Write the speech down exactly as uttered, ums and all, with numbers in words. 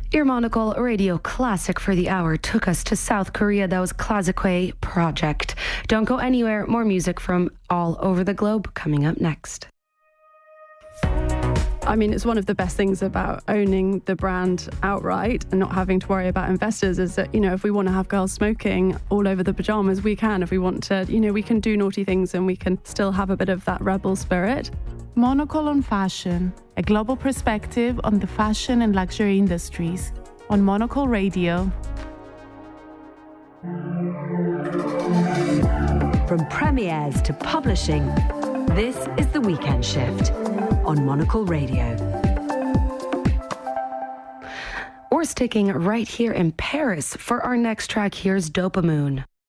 Your Monocle radio classic for the hour took us to South Korea. That was Classicway Project. Don't go anywhere. More music from all over the globe coming up next. I mean, it's one of the best things about owning the brand outright and not having to worry about investors is that, you know, if we want to have girls smoking all over the pajamas, we can. If we want to, you know, we can do naughty things and we can still have a bit of that rebel spirit. Monocle on Fashion, a global perspective on the fashion and luxury industries on Monocle Radio. From premieres to publishing, this is The Weekend Shift on Monocle Radio. We're sticking right here in Paris for our next track. Here's Dopamoon.